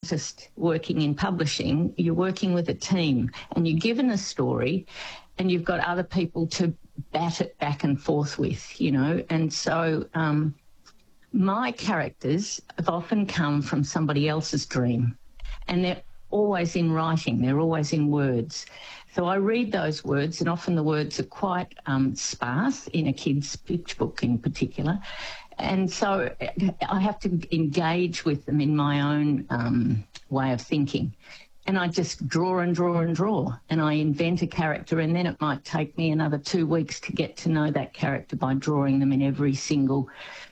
just working in publishing, you're working with a team and you're given a story and you've got other people to bat it back and forth with, you know. And so my characters have often come from somebody else's dream, and they're always in writing, they're always in words. So I read those words, and often the words are quite sparse in a kid's picture book in particular. And so I have to engage with them in my own way of thinking. And I just draw and draw and draw, and I invent a character, and then it might take me another 2 weeks to get to know that character by drawing them in every single,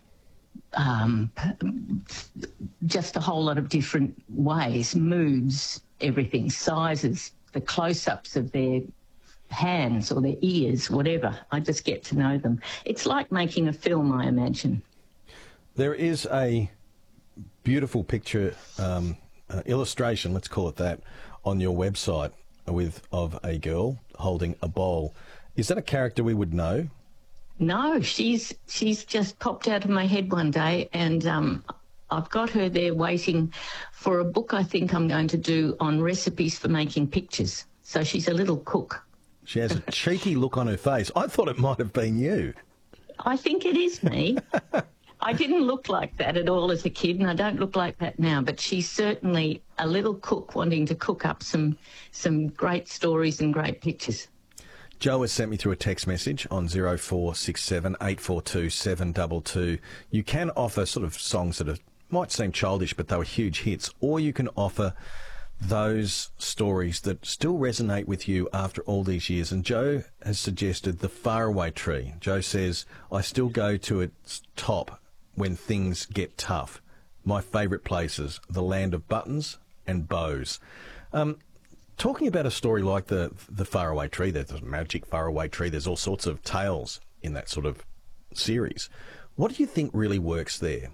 just a whole lot of different ways, moods, everything, sizes, the close-ups of their hands or their ears, whatever. I just get to know them. It's like making a film, I imagine. There is a beautiful picture, illustration, let's call it that, on your website of a girl holding a bowl. Is that a character we would know? No, she's just popped out of my head one day, and I've got her there waiting for a book I think I'm going to do on recipes for making pictures. So she's a little cook. She has a cheeky look on her face. I thought it might have been you. I think it is me. I didn't look like that at all as a kid, and I don't look like that now, but she's certainly a little cook wanting to cook up some great stories and great pictures. Joe has sent me through a text message on 0467 842 722. You can offer sort of songs that might seem childish, but they were huge hits, or you can offer those stories that still resonate with you after all these years. And Joe has suggested The Faraway Tree. Joe says, I still go to its top when things get tough. My favourite places, the land of buttons and bows. Talking about a story like the Faraway Tree, there's a magic faraway tree, there's all sorts of tales in that sort of series. What do you think really works there?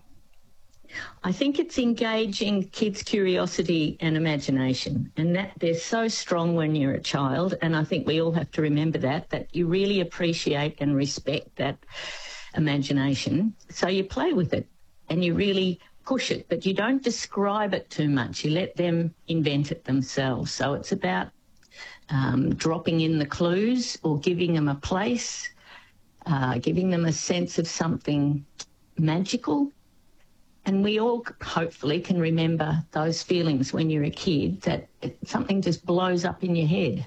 I think it's engaging kids' curiosity and imagination, and that they're so strong when you're a child, and I think we all have to remember that you really appreciate and respect that imagination. So you play with it and you really push it, but you don't describe it too much. You let them invent it themselves. So it's about dropping in the clues or giving them a place, giving them a sense of something magical. And we all hopefully can remember those feelings when you're a kid, that something just blows up in your head.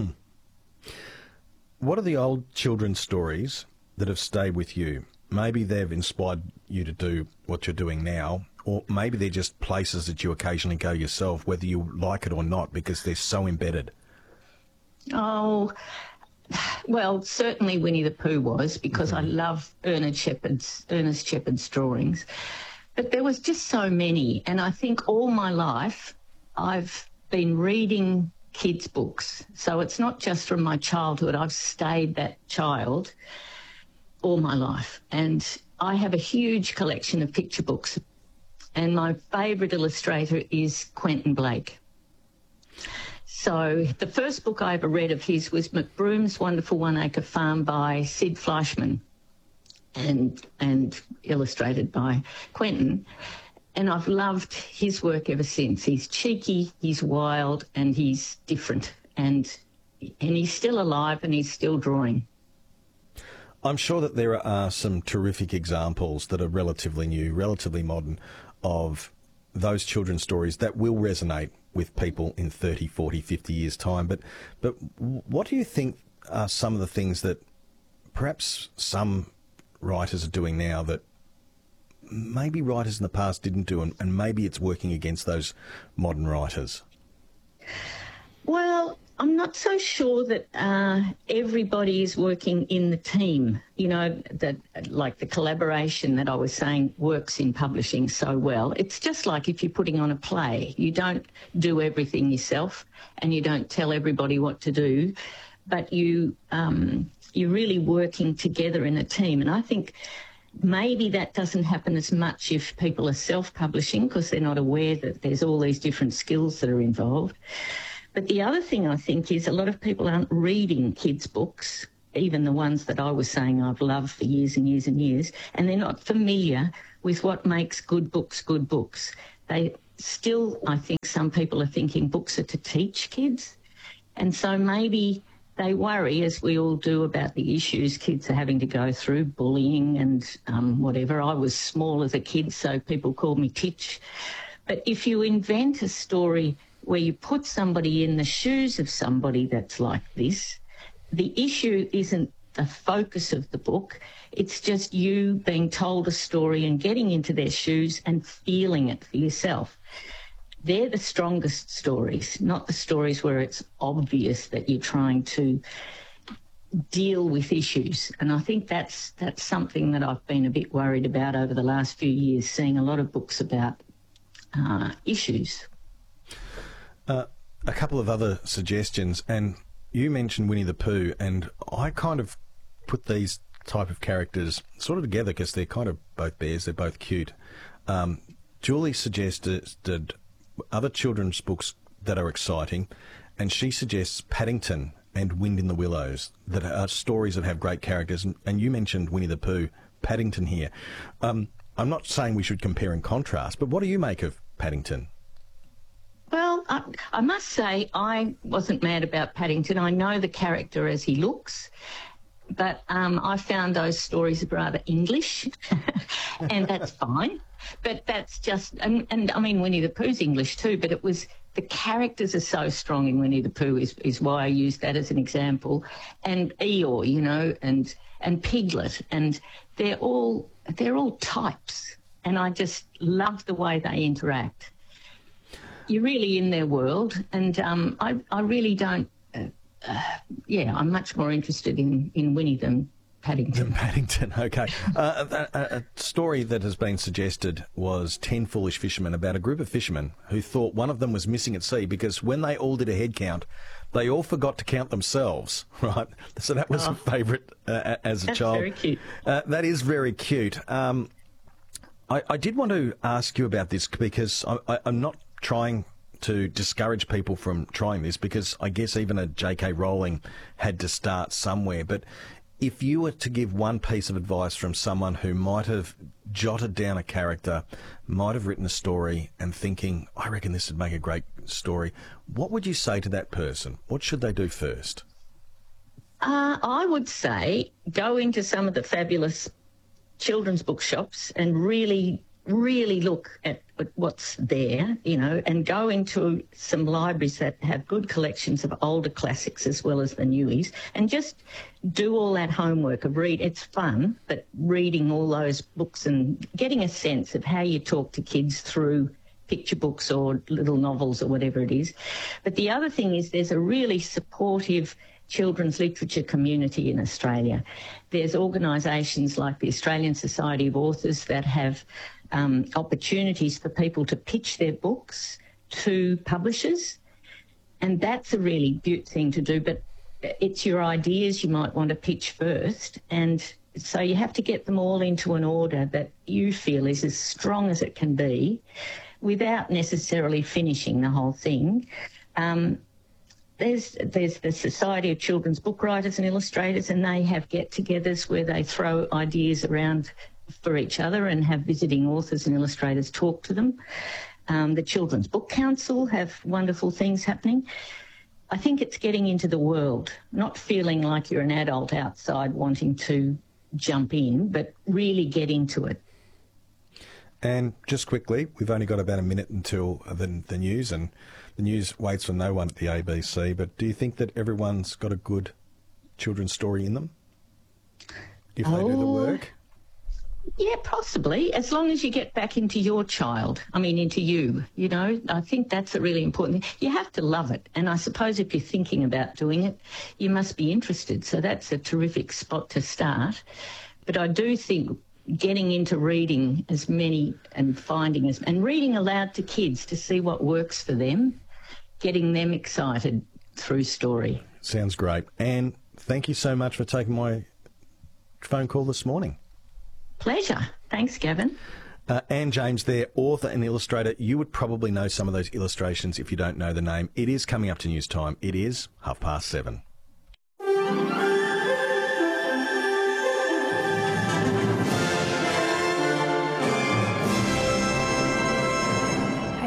What are the old children's stories that have stayed with you? Maybe they've inspired you to do what you're doing now, or maybe they're just places that you occasionally go yourself, whether you like it or not, because they're so embedded. Oh, well, certainly Winnie the Pooh was, because I love Ernest Shepard's drawings. But there was just so many, and I think all my life I've been reading kids' books. So it's not just from my childhood. I've stayed that child all my life. And I have a huge collection of picture books. And my favourite illustrator is Quentin Blake. So the first book I ever read of his was McBroom's Wonderful One Acre Farm by Sid Fleischman and illustrated by Quentin. And I've loved his work ever since. He's cheeky, he's wild, and he's different. And he's still alive and he's still drawing. I'm sure that there are some terrific examples that are relatively new, relatively modern, of those children's stories that will resonate with people in 30, 40, 50 years' time. But what do you think are some of the things that perhaps some writers are doing now that maybe writers in the past didn't do, and maybe it's working against those modern writers? Well, I'm not so sure that everybody is working in the team. You know, that like the collaboration that I was saying works in publishing so well. It's just like if you're putting on a play. You don't do everything yourself and you don't tell everybody what to do, but you're really working together in a team. And I think maybe that doesn't happen as much if people are self-publishing, because they're not aware that there's all these different skills that are involved. But the other thing I think is a lot of people aren't reading kids' books, even the ones that I was saying I've loved for years and years and years, and they're not familiar with what makes good books good books. they still, I think some people are thinking books are to teach kids. And so maybe they worry, as we all do, about the issues kids are having to go through, bullying and whatever. I was small as a kid, so people called me Titch. But if you invent a story where you put somebody in the shoes of somebody that's like this, the issue isn't the focus of the book. It's just you being told a story and getting into their shoes and feeling it for yourself. They're the strongest stories, not the stories where it's obvious that you're trying to deal with issues. And I think that's something that I've been a bit worried about over the last few years, seeing a lot of books about issues. A couple of other suggestions, and you mentioned Winnie the Pooh, and I kind of put these type of characters sort of together because they're kind of both bears, they're both cute. Julie suggested other children's books that are exciting, and she suggests Paddington and Wind in the Willows, that are stories that have great characters, and you mentioned Winnie the Pooh, Paddington here. I'm not saying we should compare and contrast, but what do you make of Paddington? Well, I must say I wasn't mad about Paddington. I know the character as he looks, but I found those stories rather English, and that's fine. But that's just, and I mean, Winnie the Pooh's English too, but it was, the characters are so strong in Winnie the Pooh is why I used that as an example. And Eeyore, you know, and Piglet, and they're all types, and I just love the way they interact. You're really in their world, and I really don't, I'm much more interested in Winnie than Paddington. Paddington, okay. A story that has been suggested was 10 Foolish Fishermen, about a group of fishermen who thought one of them was missing at sea because when they all did a head count, they all forgot to count themselves, right? So that was a favourite as a child. That's very cute. That is very cute. I did want to ask you about this because I'm not trying to discourage people from trying this, because I guess even a J.K. Rowling had to start somewhere. But if you were to give one piece of advice from someone who might have jotted down a character, might have written a story and thinking, I reckon this would make a great story, what would you say to that person? What should they do first? I would say go into some of the fabulous children's bookshops and really look at what's there, you know, and go into some libraries that have good collections of older classics as well as the newies, and just do all that homework of read. It's fun, but reading all those books and getting a sense of how you talk to kids through picture books or little novels or whatever it is. But the other thing is there's a really supportive children's literature community in Australia. There's organisations like the Australian Society of Authors that have opportunities for people to pitch their books to publishers, and that's a really good thing to do, but it's your ideas you might want to pitch first, and so you have to get them all into an order that you feel is as strong as it can be without necessarily finishing the whole thing. There's the Society of Children's Book Writers and Illustrators, and they have get-togethers where they throw ideas around for each other and have visiting authors and illustrators talk to them. The Children's Book Council have wonderful things happening. I think it's getting into the world, not feeling like you're an adult outside wanting to jump in, but really get into it. And just quickly, we've only got about a minute until the news, and the news waits for no one at the ABC, but do you think that everyone's got a good children's story in them if they do the work? Yeah, possibly, as long as you get back into your child. I mean, into you, you know. I think that's a really important thing. You have to love it. And I suppose if you're thinking about doing it, you must be interested. So that's a terrific spot to start. But I do think getting into reading as many and finding and reading aloud to kids to see what works for them, getting them excited through story. Sounds great. And thank you so much for taking my phone call this morning. Pleasure. Thanks, Gavin. Anne James there, author and illustrator. You would probably know some of those illustrations if you don't know the name. It is coming up to news time. It is 7:30.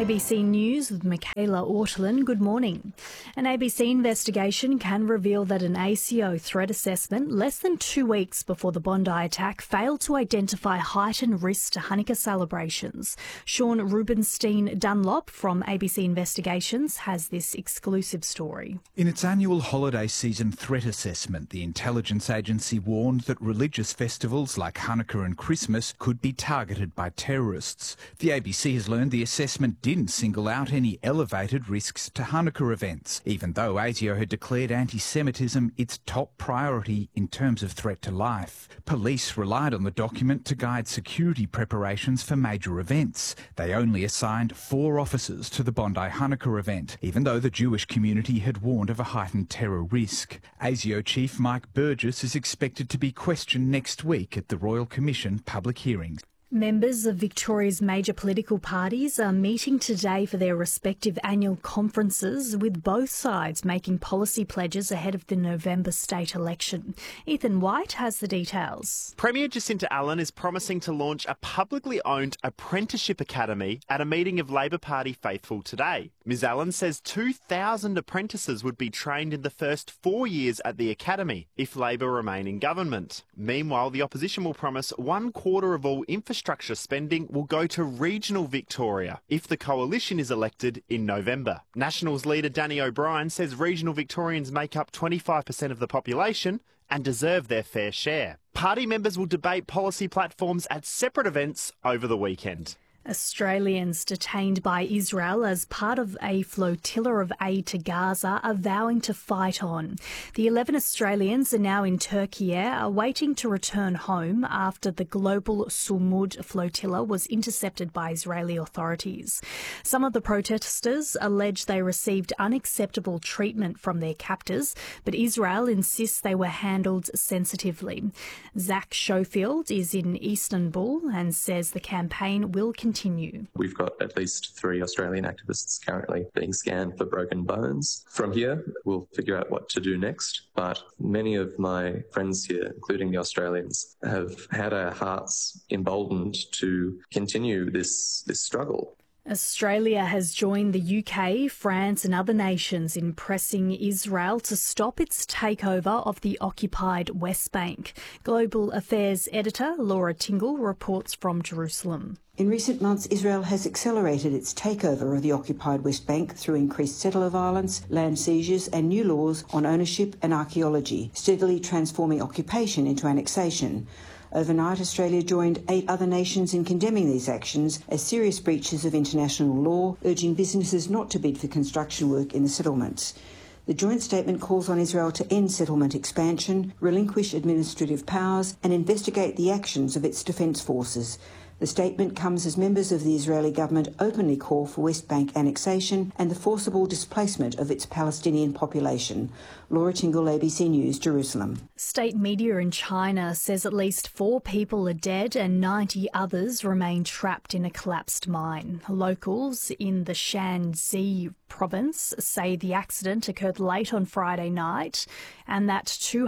ABC News with Michaela Ortolin. Good morning. An ABC investigation can reveal that an ACO threat assessment less than 2 weeks before the Bondi attack failed to identify heightened risk to Hanukkah celebrations. Sean Rubenstein Dunlop from ABC Investigations has this exclusive story. In its annual holiday season threat assessment, the intelligence agency warned that religious festivals like Hanukkah and Christmas could be targeted by terrorists. The ABC has learned the assessment didn't single out any elevated risks to Hanukkah events, even though ASIO had declared anti-Semitism its top priority in terms of threat to life. Police relied on the document to guide security preparations for major events. They only assigned 4 officers to the Bondi Hanukkah event, even though the Jewish community had warned of a heightened terror risk. ASIO Chief Mike Burgess is expected to be questioned next week at the Royal Commission public hearings. Members of Victoria's major political parties are meeting today for their respective annual conferences, with both sides making policy pledges ahead of the November state election. Ethan White has the details. Premier Jacinta Allen is promising to launch a publicly owned apprenticeship academy at a meeting of Labor Party faithful today. Ms Allen says 2,000 apprentices would be trained in the first 4 years at the academy if Labor remain in government. Meanwhile, the opposition will promise 1/4 of all infrastructure spending will go to regional Victoria if the coalition is elected in November. Nationals leader Danny O'Brien says regional Victorians make up 25% of the population and deserve their fair share. Party members will debate policy platforms at separate events over the weekend. Australians detained by Israel as part of a flotilla of aid to Gaza are vowing to fight on. The 11 Australians are now in Turkey awaiting to return home after the global Sulmud flotilla was intercepted by Israeli authorities. Some of the protesters allege they received unacceptable treatment from their captors, but Israel insists they were handled sensitively. Zach Schofield is in Istanbul and says the campaign will continue. We've got at least 3 Australian activists currently being scanned for broken bones. From here, we'll figure out what to do next. But many of my friends here, including the Australians, have had our hearts emboldened to continue this struggle. Australia has joined the UK, France and other nations in pressing Israel to stop its takeover of the occupied West Bank. Global Affairs editor Laura Tingle reports from Jerusalem. In recent months, Israel has accelerated its takeover of the occupied West Bank through increased settler violence, land seizures and new laws on ownership and archaeology, steadily transforming occupation into annexation. Overnight, Australia joined 8 other nations in condemning these actions as serious breaches of international law, urging businesses not to bid for construction work in the settlements. The joint statement calls on Israel to end settlement expansion, relinquish administrative powers and investigate the actions of its defence forces. The statement comes as members of the Israeli government openly call for West Bank annexation and the forcible displacement of its Palestinian population. Laura Tingle, ABC News, Jerusalem. State media in China says at least 4 people are dead and 90 others remain trapped in a collapsed mine. Locals in the Shanxi province say the accident occurred late on Friday night and that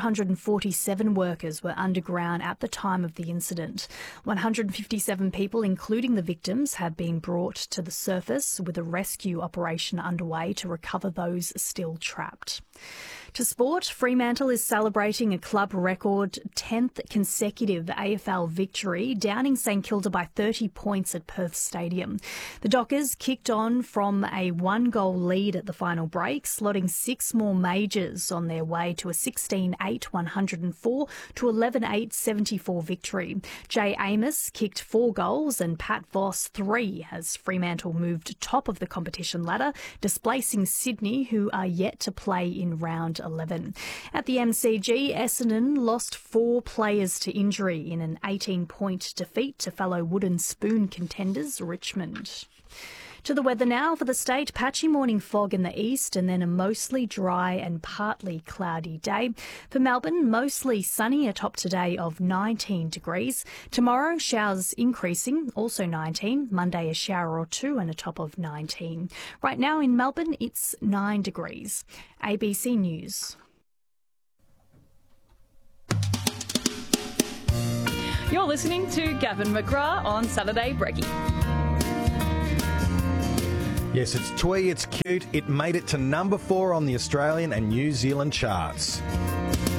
247 workers were underground at the time of the incident. 157 people, including the victims, have been brought to the surface with a rescue operation underway to recover those still trapped. To sport, Fremantle is celebrating a club record 10th consecutive AFL victory, downing St Kilda by 30 points at Perth Stadium. The Dockers kicked on from a 1-goal lead at the final break, slotting 6 more majors on their way to a 16-8 104 to 11-8 74 victory. Jay Amos kicked 4 goals and Pat Voss 3 as Fremantle moved top of the competition ladder, displacing Sydney, who are yet to play in round 11. At the MCG, Essendon lost 4 players to injury in an 18-point defeat to fellow wooden spoon contenders Richmond. To the weather now for the state. Patchy morning fog in the east and then a mostly dry and partly cloudy day. For Melbourne, mostly sunny, a top today of 19 degrees. Tomorrow, showers increasing, also 19. Monday, a shower or 2 and a top of 19. Right now in Melbourne, it's 9 degrees. ABC News. You're listening to Gavin McGrath on Saturday Brekkie. Yes, it's twee, it's cute. It made it to number 4 on the Australian and New Zealand charts.